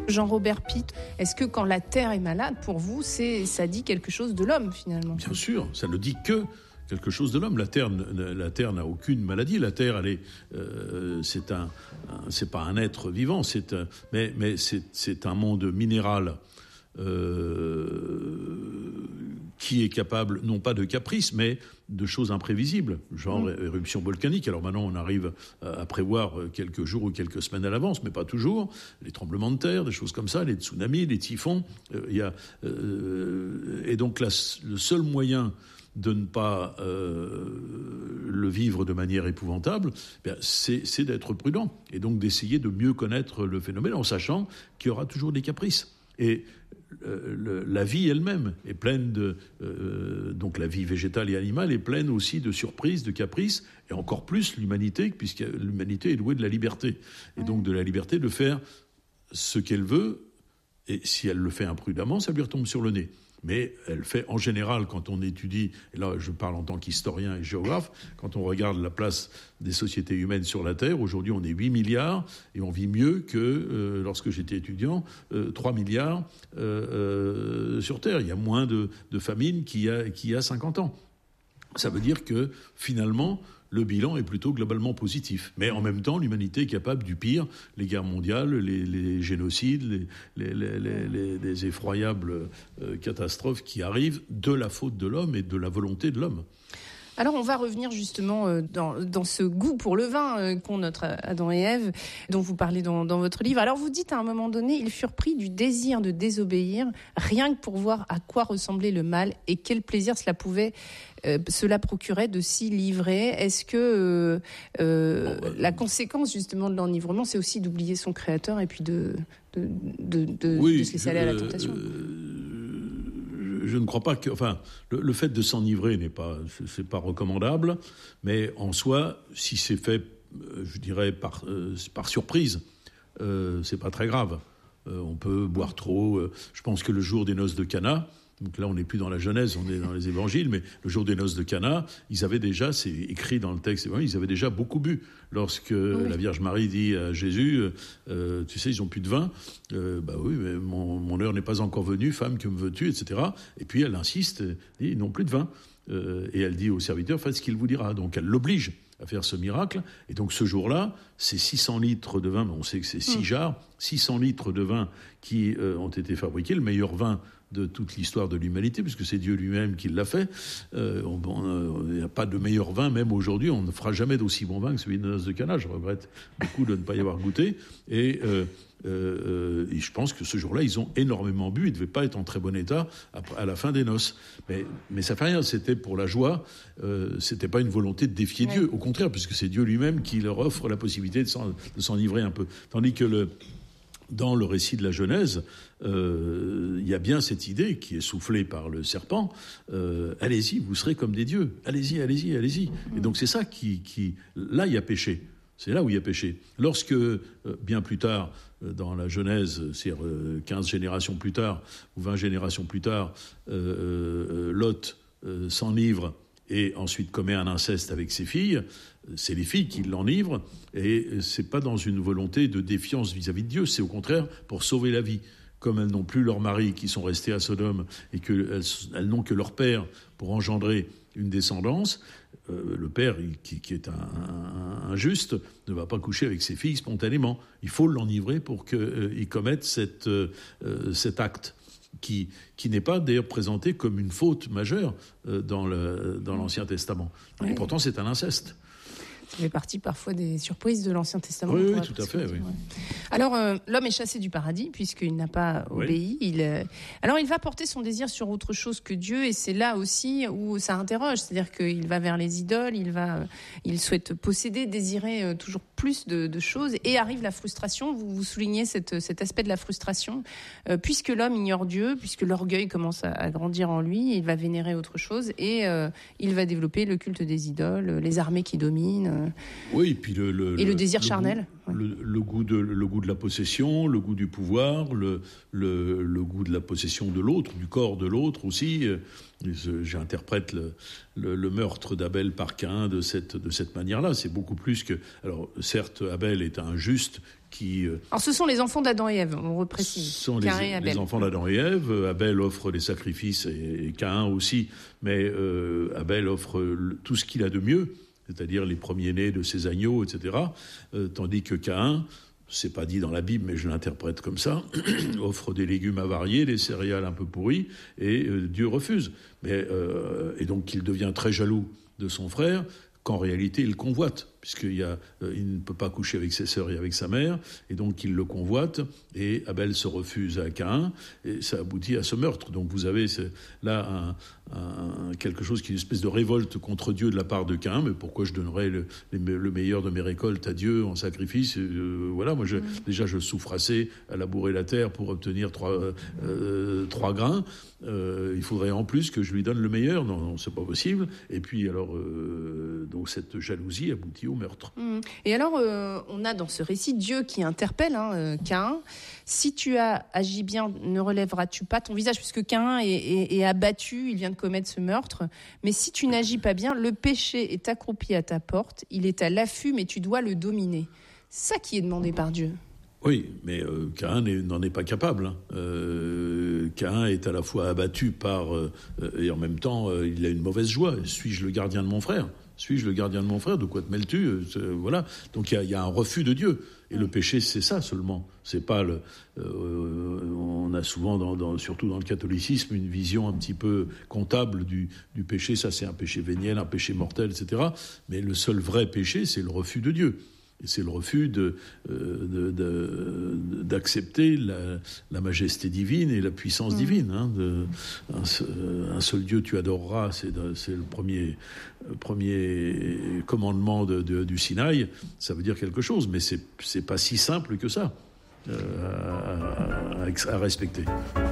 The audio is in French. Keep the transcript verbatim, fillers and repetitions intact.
Jean-Robert Pitt, est-ce que quand la Terre est malade, pour vous, c'est, ça dit quelque chose de l'homme, finalement ? Bien sûr, ça ne dit que quelque chose de l'homme. La Terre, la Terre n'a aucune maladie. La Terre, elle est, euh, c'est un, un, c'est pas un être vivant, c'est un, mais, mais c'est, c'est un monde minéral euh, qui est capable, non pas de caprices, mais de choses imprévisibles, genre mmh. éruption volcanique. Alors maintenant, on arrive à prévoir quelques jours ou quelques semaines à l'avance, mais pas toujours. Les tremblements de terre, des choses comme ça, les tsunamis, les typhons. Euh, y a, euh, et donc, la, le seul moyen de ne pas euh, le vivre de manière épouvantable, bien, c'est, c'est d'être prudent et donc d'essayer de mieux connaître le phénomène en sachant qu'il y aura toujours des caprices. Et euh, le, la vie elle-même est pleine de... Euh, donc la vie végétale et animale est pleine aussi de surprises, de caprices, et encore plus l'humanité, puisque l'humanité est douée de la liberté. Et ouais. donc de la liberté de faire ce qu'elle veut, et si elle le fait imprudemment, ça lui retombe sur le nez. Mais elle fait en général, quand on étudie, et là je parle en tant qu'historien et géographe, quand on regarde la place des sociétés humaines sur la Terre, aujourd'hui on est huit milliards et on vit mieux que euh, lorsque j'étais étudiant, euh, trois milliards euh, euh, sur Terre. Il y a moins de, de famine qu'il y a, qu'il y a cinquante ans. Ça veut dire que finalement, le bilan est plutôt globalement positif. Mais en même temps, l'humanité est capable du pire, les guerres mondiales, les, les génocides, les, les, les, les, les, les effroyables euh, catastrophes qui arrivent de la faute de l'homme et de la volonté de l'homme. Alors on va revenir justement euh, dans, dans ce goût pour le vin euh, qu'ont notre Adam et Ève, dont vous parlez dans, dans votre livre. Alors vous dites à un moment donné, ils furent pris du désir de désobéir, rien que pour voir à quoi ressemblait le mal et quel plaisir cela pouvait, euh, cela procurait de s'y livrer. Est-ce que euh, euh, oh, bah, la conséquence justement de l'enivrement, c'est aussi d'oublier son créateur et puis de, de, de, de, oui, de se laisser aller à la tentation euh, Je ne crois pas que, enfin, le, le fait de s'enivrer n'est pas, c'est, c'est pas recommandable, mais en soi, si c'est fait, euh, je dirais par euh, par surprise, euh, c'est pas très grave. Euh, on peut boire trop. Euh, je pense que le jour des noces de Cana, donc là on n'est plus dans la Genèse, on est dans les Évangiles, mais le jour des noces de Cana, ils avaient déjà, c'est écrit dans le texte, ils avaient déjà beaucoup bu. Lorsque oui. la Vierge Marie dit à Jésus, euh, tu sais, ils ont plus de vin, euh, bah oui, mais mon, mon heure n'est pas encore venue, femme, que me veux-tu, et cetera. Et puis elle insiste, dit, ils n'ont plus de vin. Euh, et elle dit au serviteur, faites ce qu'il vous dira. Donc elle l'oblige à faire ce miracle. Et donc ce jour-là, c'est six cents litres de vin, mais on sait que c'est six mmh. jarres, six cents litres de vin qui euh, ont été fabriqués, le meilleur vin de toute l'histoire de l'humanité, puisque c'est Dieu lui-même qui l'a fait. Euh, il n'y a pas de meilleur vin, même aujourd'hui, on ne fera jamais d'aussi bon vin que celui de noces de Cana. Je regrette beaucoup de ne pas y avoir goûté. Et, euh, euh, et je pense que ce jour-là, ils ont énormément bu. Ils ne devaient pas être en très bon état à, à la fin des noces. Mais, mais ça fait rien, c'était pour la joie. Euh, c'était pas une volonté de défier ouais. Dieu. Au contraire, puisque c'est Dieu lui-même qui leur offre la possibilité de, s'en, de s'enivrer un peu. Tandis que le... Dans le récit de la Genèse, euh, il y a bien cette idée qui est soufflée par le serpent. Euh, allez-y, vous serez comme des dieux. Allez-y, allez-y, allez-y. Et donc c'est ça qui, qui, là, il y a péché. C'est là où il y a péché. Lorsque, euh, bien plus tard, euh, dans la Genèse, c'est-à-dire euh, quinze générations plus tard, ou vingt générations plus tard, euh, euh, Lot euh, s'enivre et ensuite commet un inceste avec ses filles, c'est les filles qui l'enivrent, et c'est pas dans une volonté de défiance vis-à-vis de Dieu, c'est au contraire pour sauver la vie. Comme elles n'ont plus leurs maris qui sont restés à Sodome, et qu'elles elles n'ont que leur père pour engendrer une descendance, euh, le père, qui, qui est un, un, un juste, ne va pas coucher avec ses filles spontanément. Il faut l'enivrer pour qu'il euh, commette cette, euh, cet acte. Qui, qui n'est pas d'ailleurs présenté comme une faute majeure euh, dans, le, dans l'Ancien Testament. Oui. Et pourtant, c'est un inceste. Ça fait partie parfois des surprises de l'Ancien Testament. Oui, oui, tout à fait. Oui. Ouais. Alors, euh, l'homme est chassé du paradis puisqu'il n'a pas obéi. Oui. Il, euh... Alors, il va porter son désir sur autre chose que Dieu, et c'est là aussi où ça interroge. C'est-à-dire qu'il va vers les idoles, il va, euh, il souhaite posséder, désirer euh, toujours plus de, de choses, et arrive la frustration. Vous, vous soulignez cette, cet aspect de la frustration, euh, puisque l'homme ignore Dieu, puisque l'orgueil commence à, à grandir en lui, il va vénérer autre chose, et euh, il va développer le culte des idoles, les armées qui dominent. Oui, et puis le, le, et le désir le charnel. Goût, ouais. le, le, goût de, le goût de la possession, le goût du pouvoir, le, le, le goût de la possession de l'autre, du corps de l'autre aussi. J'interprète le, le, le meurtre d'Abel par Caïn de cette, de cette manière-là. C'est beaucoup plus que... Alors, certes, Abel est un juste qui... Euh, Alors ce sont les enfants d'Adam et Ève, on reprécise. Ce sont les, les enfants d'Adam et Ève. Abel offre des sacrifices et, et Caïn aussi, mais euh, Abel offre le, tout ce qu'il a de mieux, c'est-à-dire les premiers-nés de ses agneaux, et cetera. Euh, tandis que Caïn, c'est pas dit dans la Bible, mais je l'interprète comme ça, offre des légumes avariés, des céréales un peu pourries, et euh, Dieu refuse. Mais, euh, et donc il devient très jaloux de son frère, qu'en réalité il convoite, puisqu'il y a, euh, il ne peut pas coucher avec ses sœurs et avec sa mère, et donc il le convoite, et Abel se refuse à Caïn, et ça aboutit à ce meurtre. Donc vous avez là un, un, quelque chose qui est une espèce de révolte contre Dieu de la part de Caïn, mais pourquoi je donnerais le, le meilleur de mes récoltes à Dieu en sacrifice? euh, Voilà, moi je, mmh. déjà je souffre assez à labourer la terre pour obtenir trois, euh, trois grains, euh, il faudrait en plus que je lui donne le meilleur. Non, non, c'est pas possible. Et puis alors, euh, donc cette jalousie aboutit au meurtre. Mmh. Et alors, euh, on a dans ce récit Dieu qui interpelle hein, euh, Caïn. Si tu as agi bien, ne relèveras-tu pas ton visage? Puisque Caïn est, est, est abattu, il vient de commettre ce meurtre. Mais si tu n'agis pas bien, le péché est accroupi à ta porte, il est à l'affût, mais tu dois le dominer. C'est ça qui est demandé par Dieu. Oui, mais euh, Caïn n'en est pas capable. Hein. Euh, Caïn est à la fois abattu par... Euh, et en même temps, euh, il a une mauvaise joie. Suis-je le gardien de mon frère ? Suis-je le gardien de mon frère ? De quoi te mêles-tu ? euh, Voilà. Donc il y, y a un refus de Dieu. Et le péché, c'est ça seulement. C'est pas le. Euh, on a souvent, dans, dans, surtout dans le catholicisme, une vision un petit peu comptable du, du péché. Ça, c'est un péché véniel, un péché mortel, et cetera. Mais le seul vrai péché, c'est le refus de Dieu. Et c'est le refus de, euh, de, de, d'accepter la, la majesté divine et la puissance mmh. divine. Hein, de, un, un seul Dieu tu adoreras, c'est, de, c'est le premier, premier commandement de, de, du Sinaï. Ça veut dire quelque chose, mais c'est, c'est pas si simple que ça euh, à, à, à respecter.